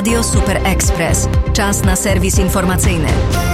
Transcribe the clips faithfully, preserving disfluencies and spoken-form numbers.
Radio Super Express. Czas na serwis informacyjny.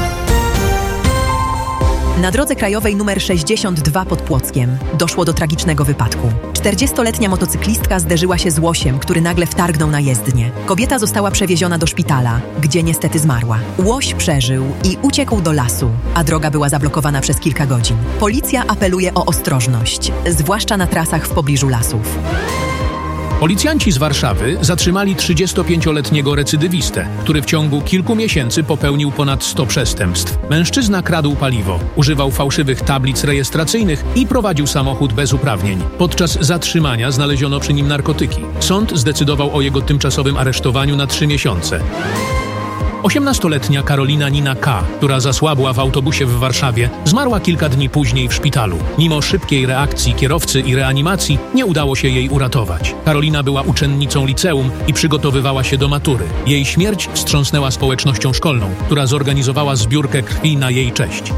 Na drodze krajowej numer sześćdziesiąt dwa pod Płockiem doszło do tragicznego wypadku. czterdziestoletnia motocyklistka zderzyła się z łosiem, który nagle wtargnął na jezdnię. Kobieta została przewieziona do szpitala, gdzie niestety zmarła. Łoś przeżył i uciekł do lasu, a droga była zablokowana przez kilka godzin. Policja apeluje o ostrożność, zwłaszcza na trasach w pobliżu lasów. Policjanci z Warszawy zatrzymali trzydziestopięcioletniego recydywistę, który w ciągu kilku miesięcy popełnił ponad sto przestępstw. Mężczyzna kradł paliwo, używał fałszywych tablic rejestracyjnych i prowadził samochód bez uprawnień. Podczas zatrzymania znaleziono przy nim narkotyki. Sąd zdecydował o jego tymczasowym aresztowaniu na trzy miesiące. osiemnastoletnia Karolina Nina K., która zasłabła w autobusie w Warszawie, zmarła kilka dni później w szpitalu. Mimo szybkiej reakcji kierowcy i reanimacji nie udało się jej uratować. Karolina była uczennicą liceum i przygotowywała się do matury. Jej śmierć wstrząsnęła społecznością szkolną, która zorganizowała zbiórkę krwi na jej cześć.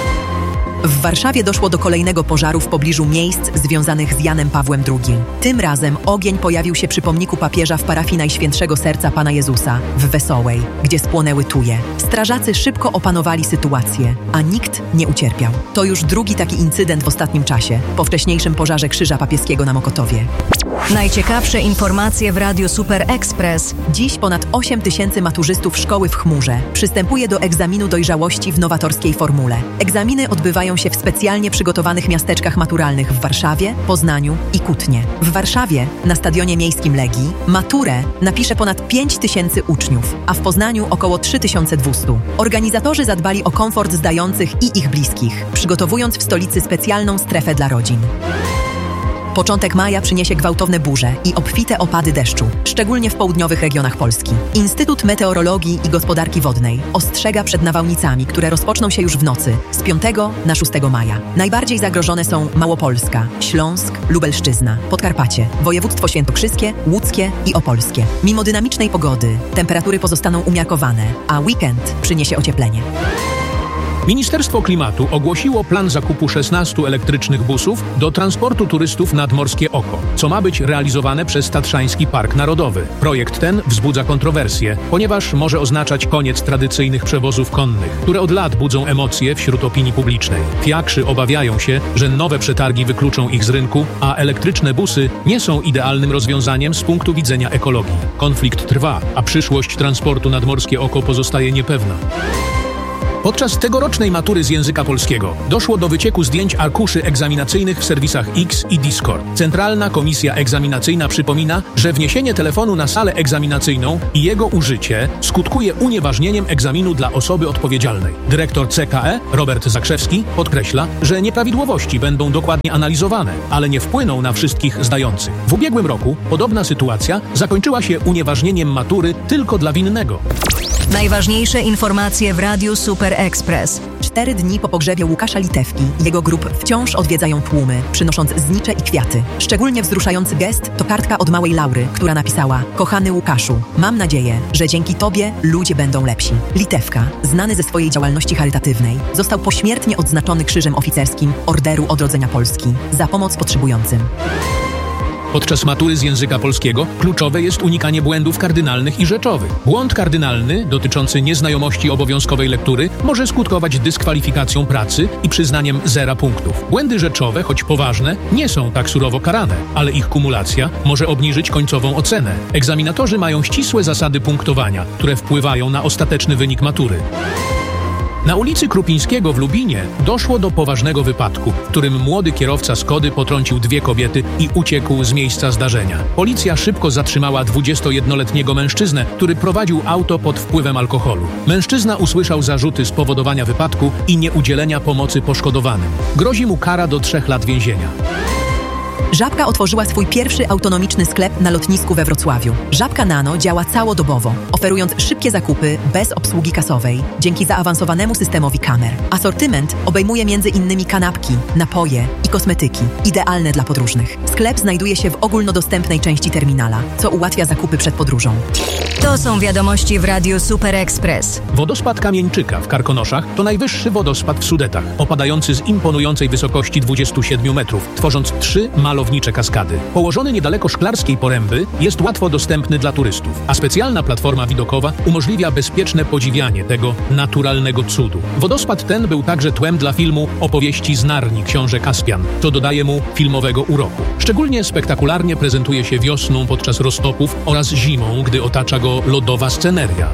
W Warszawie doszło do kolejnego pożaru w pobliżu miejsc związanych z Janem Pawłem drugim. Tym razem ogień pojawił się przy pomniku papieża w parafii Najświętszego Serca Pana Jezusa w Wesołej, gdzie spłonęły tuje. Strażacy szybko opanowali sytuację, a nikt nie ucierpiał. To już drugi taki incydent w ostatnim czasie, po wcześniejszym pożarze Krzyża Papieskiego na Mokotowie. Najciekawsze informacje w Radiu Super Express. Dziś ponad osiem tysięcy maturzystów szkoły w Chmurze przystępuje do egzaminu dojrzałości w nowatorskiej formule. Egzaminy odbywają się w specjalnie przygotowanych miasteczkach maturalnych w Warszawie, Poznaniu i Kutnie. W Warszawie, na stadionie miejskim Legii, maturę napisze ponad pięć tysięcy uczniów, a w Poznaniu około trzy tysiące dwieście. Organizatorzy zadbali o komfort zdających i ich bliskich, przygotowując w stolicy specjalną strefę dla rodzin. Początek maja przyniesie gwałtowne burze i obfite opady deszczu, szczególnie w południowych regionach Polski. Instytut Meteorologii i Gospodarki Wodnej ostrzega przed nawałnicami, które rozpoczną się już w nocy z piątego na szóstego maja. Najbardziej zagrożone są Małopolska, Śląsk, Lubelszczyzna, Podkarpacie, województwo świętokrzyskie, łódzkie i opolskie. Mimo dynamicznej pogody temperatury pozostaną umiarkowane, a weekend przyniesie ocieplenie. Ministerstwo Klimatu ogłosiło plan zakupu szesnastu elektrycznych busów do transportu turystów nad Morskie Oko, co ma być realizowane przez Tatrzański Park Narodowy. Projekt ten wzbudza kontrowersje, ponieważ może oznaczać koniec tradycyjnych przewozów konnych, które od lat budzą emocje wśród opinii publicznej. Fiakrzy obawiają się, że nowe przetargi wykluczą ich z rynku, a elektryczne busy nie są idealnym rozwiązaniem z punktu widzenia ekologii. Konflikt trwa, a przyszłość transportu nad Morskie Oko pozostaje niepewna. Podczas tegorocznej matury z języka polskiego doszło do wycieku zdjęć arkuszy egzaminacyjnych w serwisach X i Discord. Centralna Komisja Egzaminacyjna przypomina, że wniesienie telefonu na salę egzaminacyjną i jego użycie skutkuje unieważnieniem egzaminu dla osoby odpowiedzialnej. Dyrektor C K E Robert Zakrzewski podkreśla, że nieprawidłowości będą dokładnie analizowane, ale nie wpłyną na wszystkich zdających. W ubiegłym roku podobna sytuacja zakończyła się unieważnieniem matury tylko dla winnego. Najważniejsze informacje w Radiu Super Express. Cztery dni po pogrzebie Łukasza Litewki jego grup wciąż odwiedzają tłumy, przynosząc znicze i kwiaty. Szczególnie wzruszający gest to kartka od małej Laury, która napisała: Kochany Łukaszu, mam nadzieję, że dzięki Tobie ludzie będą lepsi. Litewka, znany ze swojej działalności charytatywnej, został pośmiertnie odznaczony Krzyżem Oficerskim Orderu Odrodzenia Polski za pomoc potrzebującym. Podczas matury z języka polskiego kluczowe jest unikanie błędów kardynalnych i rzeczowych. Błąd kardynalny dotyczący nieznajomości obowiązkowej lektury może skutkować dyskwalifikacją pracy i przyznaniem zera punktów. Błędy rzeczowe, choć poważne, nie są tak surowo karane, ale ich kumulacja może obniżyć końcową ocenę. Egzaminatorzy mają ścisłe zasady punktowania, które wpływają na ostateczny wynik matury. Na ulicy Krupińskiego w Lubinie doszło do poważnego wypadku, w którym młody kierowca Skody potrącił dwie kobiety i uciekł z miejsca zdarzenia. Policja szybko zatrzymała dwudziestojednoletniego mężczyznę, który prowadził auto pod wpływem alkoholu. Mężczyzna usłyszał zarzuty spowodowania wypadku i nieudzielenia pomocy poszkodowanym. Grozi mu kara do trzech lat więzienia. Żabka otworzyła swój pierwszy autonomiczny sklep na lotnisku we Wrocławiu. Żabka Nano działa całodobowo, oferując szybkie zakupy bez obsługi kasowej dzięki zaawansowanemu systemowi kamer. Asortyment obejmuje między innymi kanapki, napoje i kosmetyki, idealne dla podróżnych. Sklep znajduje się w ogólnodostępnej części terminala, co ułatwia zakupy przed podróżą. To są wiadomości w Radiu Super Express. Wodospad Kamieńczyka w Karkonoszach to najwyższy wodospad w Sudetach, opadający z imponującej wysokości dwudziestu siedmiu metrów, tworząc trzy malo malownicze kaskady. Położony niedaleko Szklarskiej Poręby jest łatwo dostępny dla turystów, a specjalna platforma widokowa umożliwia bezpieczne podziwianie tego naturalnego cudu. Wodospad ten był także tłem dla filmu Opowieści z Narni książę Kaspian, co dodaje mu filmowego uroku. Szczególnie spektakularnie prezentuje się wiosną podczas roztopów oraz zimą, gdy otacza go lodowa sceneria.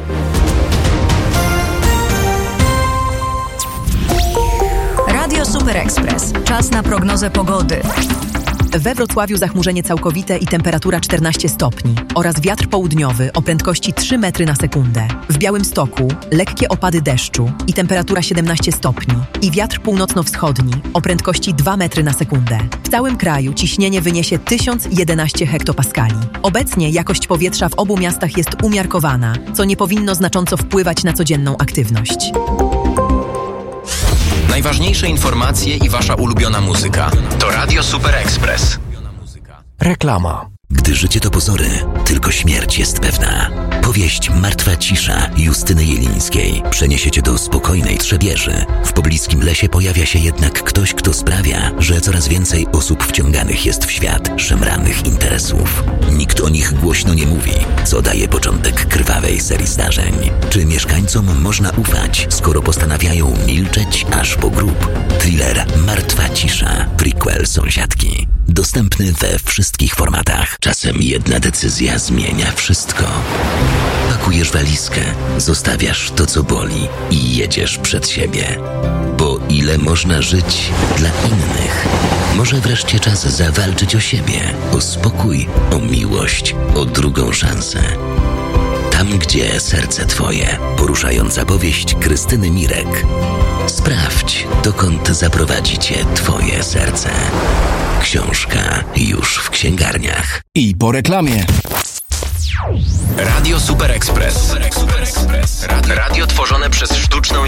Radio Super Express. Czas na prognozę pogody. We Wrocławiu zachmurzenie całkowite i temperatura czternaście stopni oraz wiatr południowy o prędkości trzy metry na sekundę. W Białymstoku lekkie opady deszczu i temperatura siedemnaście stopni i wiatr północno-wschodni o prędkości dwa metry na sekundę. W całym kraju ciśnienie wyniesie tysiąc jedenaście hektopaskali. Obecnie jakość powietrza w obu miastach jest umiarkowana, co nie powinno znacząco wpływać na codzienną aktywność. Najważniejsze informacje i wasza ulubiona muzyka to Radio Super Express. Reklama. Gdy życie to pozory, tylko śmierć jest pewna. Powieść Martwa cisza Justyny Jelińskiej przeniesie cię do spokojnej Trzebieży. W pobliskim lesie pojawia się jednak ktoś, kto sprawia, że coraz więcej osób wciąganych jest w świat szemranych interesów. Nikt o nich głośno nie mówi, co daje początek krwawej serii zdarzeń. Czy mieszkańcom można ufać, skoro postanawiają milczeć aż po grób? Thriller Martwa cisza, prequel Sąsiadki. Dostępny we wszystkich formatach. Czasem jedna decyzja zmienia wszystko. Pakujesz walizkę, zostawiasz to, co boli i jedziesz przed siebie. Bo ile można żyć dla innych? Może wreszcie czas zawalczyć o siebie, o spokój, o miłość, o drugą szansę. Tam, gdzie serce twoje. Poruszająca powieść Krystyny Mirek. Sprawdź, dokąd zaprowadzi cię twoje serce. Książka już w księgarniach. I po reklamie. Radio Super Express. Radio tworzone przez sztuczną